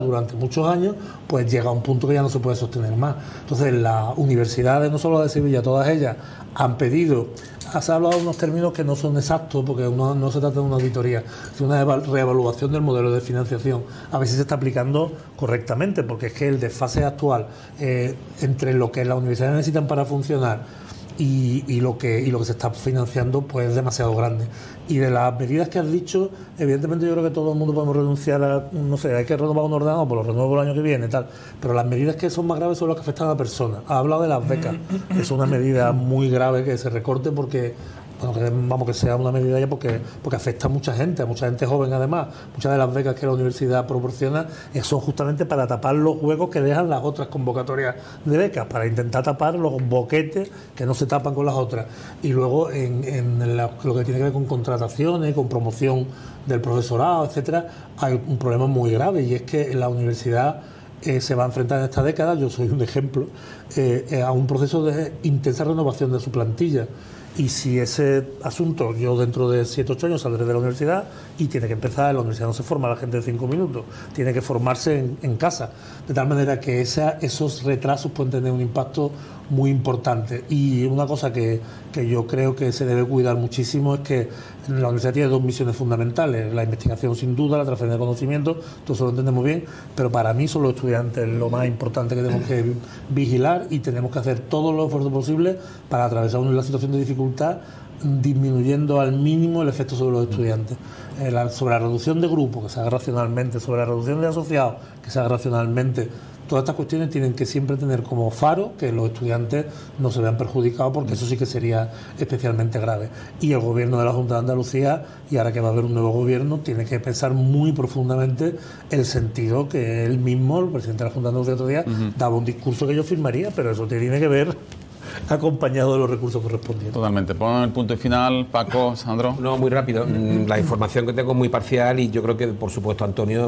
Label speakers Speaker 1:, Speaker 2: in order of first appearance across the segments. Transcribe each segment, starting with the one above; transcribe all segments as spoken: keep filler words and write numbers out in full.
Speaker 1: durante muchos años, pues llega a un punto que ya no se puede sostener más. Entonces las universidades, no solo la de Sevilla, todas ellas han pedido, se ha hablado de unos términos que no son exactos, porque no, no se trata de una auditoría, sino una reevaluación del modelo de financiación, a ver si se está aplicando correctamente, porque es que el desfase actual eh, entre lo que las universidades necesitan para funcionar Y, y lo que y lo que se está financiando pues es demasiado grande. Y de las medidas que has dicho, evidentemente yo creo que todo el mundo podemos renunciar a, no sé, hay que renovar un ordenador, pues lo renuevo el año que viene, tal, pero las medidas que son más graves son las que afectan a la persona. Ha hablado de las becas, es una medida muy grave que se recorte porque bueno, que, vamos, que sea una medida ya porque, porque afecta a mucha gente, a mucha gente joven además. Muchas de las becas que la universidad proporciona son justamente para tapar los huecos que dejan las otras convocatorias de becas, para intentar tapar los boquetes que no se tapan con las otras. Y luego en, en la, lo que tiene que ver con contrataciones, con promoción del profesorado, etcétera, hay un problema muy grave, y es que la universidad eh, se va a enfrentar en esta década, yo soy un ejemplo, eh, eh, a un proceso de intensa renovación de su plantilla. Y si ese asunto, yo dentro de siete ocho años saldré de la universidad y tiene que empezar, en la universidad no se forma la gente de cinco minutos, tiene que formarse en, en casa, de tal manera que esa, esos retrasos pueden tener un impacto muy importante. Y una cosa que, que yo creo que se debe cuidar muchísimo es que la universidad tiene dos misiones fundamentales: la investigación sin duda, la transferencia de conocimiento, todo eso lo entendemos bien, pero para mí son los estudiantes lo más importante que tenemos que vigilar, y tenemos que hacer todo lo esfuerzo posible para atravesar una situación de dificultad disminuyendo al mínimo el efecto sobre los estudiantes. Eh, la, sobre la reducción de grupos, que se haga racionalmente, sobre la reducción de asociados, que se haga racionalmente. Todas estas cuestiones tienen que siempre tener como faro que los estudiantes no se vean perjudicados, porque eso sí que sería especialmente grave. Y el gobierno de la Junta de Andalucía, y ahora que va a haber un nuevo gobierno, tiene que pensar muy profundamente el sentido que él mismo, el presidente de la Junta de Andalucía, otro día, uh-huh. daba un discurso que yo firmaría, pero eso tiene que ver acompañado de los recursos correspondientes.
Speaker 2: Totalmente. Pon el punto final, Paco, Sandro.
Speaker 3: No, muy rápido. La información que tengo es muy parcial, y yo creo que, por supuesto, Antonio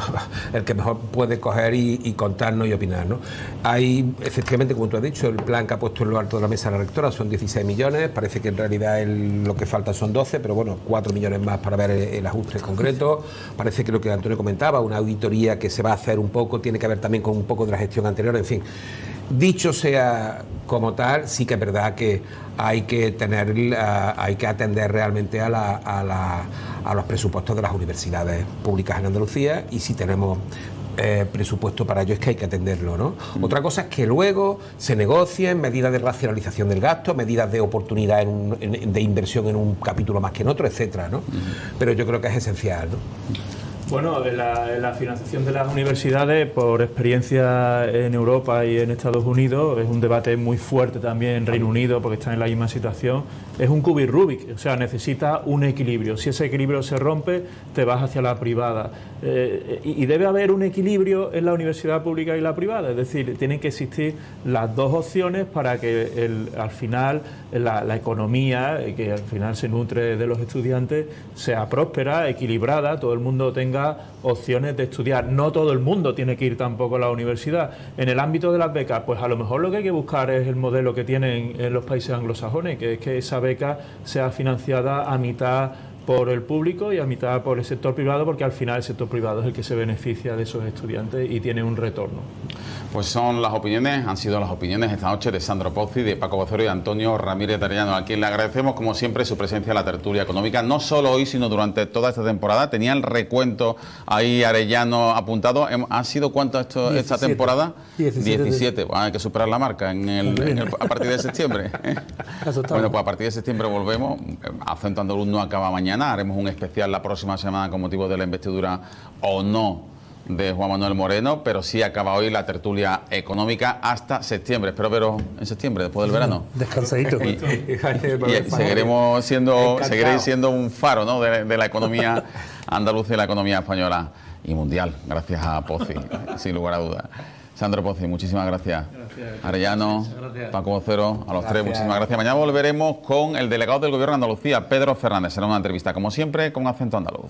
Speaker 3: el que mejor puede coger y, y contarnos y opinar, ¿no? Hay, efectivamente, como tú has dicho, el plan que ha puesto en lo alto de la mesa la rectora son dieciséis millones, parece que en realidad el, lo que falta son doce, pero bueno, cuatro millones más para ver el, el ajuste concreto. Parece que lo que Antonio comentaba, una auditoría que se va a hacer un poco, tiene que ver también con un poco de la gestión anterior, en fin. Dicho sea como tal, sí que es verdad que hay que tener, uh, hay que atender realmente a, la, a, la, a los presupuestos de las universidades públicas en Andalucía, y si tenemos eh, presupuesto para ello es que hay que atenderlo, ¿no? Mm. Otra cosa es que luego se negocien medidas de racionalización del gasto, medidas de oportunidad en un, en, de inversión en un capítulo más que en otro, etcétera, ¿no? Mm. Pero yo creo que es esencial, ¿no?
Speaker 4: Bueno, la, la financiación de las universidades, por experiencia en Europa y en Estados Unidos, es un debate muy fuerte también en Reino Unido, porque están en la misma situación. Es un cubo Rubik, o sea, necesita un equilibrio. Si ese equilibrio se rompe, te vas hacia la privada. Eh, y debe haber un equilibrio en la universidad pública y la privada, es decir, tienen que existir las dos opciones para que el, al final la, la economía, que al final se nutre de los estudiantes, sea próspera, equilibrada, todo el mundo tenga opciones de estudiar. No todo el mundo tiene que ir tampoco a la universidad. En el ámbito de las becas, pues a lo mejor lo que hay que buscar es el modelo que tienen en los países anglosajones, que es que esa beca sea financiada a mitad por el público y a mitad por el sector privado, porque al final el sector privado es el que se beneficia de esos estudiantes y tiene un retorno.
Speaker 2: Pues son las opiniones, han sido las opiniones esta noche de Sandro Pozzi, de Paco Vocero y de Antonio Ramírez de Arellano, a quien le agradecemos como siempre su presencia en la tertulia económica, no solo hoy sino durante toda esta temporada. Tenía el recuento ahí Arellano apuntado. ¿Ha sido cuánto esto esta temporada?
Speaker 1: diecisiete.
Speaker 2: diecisiete. Bueno, hay que superar la marca en el, en el, a partir de septiembre. Bueno, pues a partir de septiembre volvemos. Acento Andaluz no acaba mañana. Haremos un especial la próxima semana con motivo de la investidura o no de Juan Manuel Moreno, pero sí acaba hoy la tertulia económica hasta septiembre. Espero veros en septiembre, después del verano.
Speaker 1: Descansadito.
Speaker 2: Y, y, y seguiremos siendo, seguiréis siendo un faro, ¿no?, de, de la economía andaluza y la economía española y mundial, gracias a Pozzi, sin lugar a dudas. Sandro Pozzi, muchísimas gracias. Gracias. Arellano, gracias. Paco Vocero, a los gracias. tres, muchísimas gracias. Mañana volveremos con el delegado del Gobierno de Andalucía, Pedro Fernández. Será una entrevista, como siempre, con acento andaluz.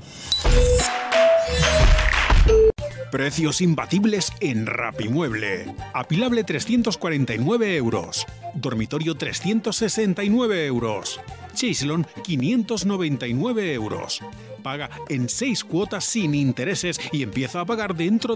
Speaker 5: Precios imbatibles en Rapimueble. Apilable trescientos cuarenta y nueve euros. Dormitorio trescientos sesenta y nueve euros. Chaiselon quinientos noventa y nueve euros. Paga en seis cuotas sin intereses y empieza a pagar dentro de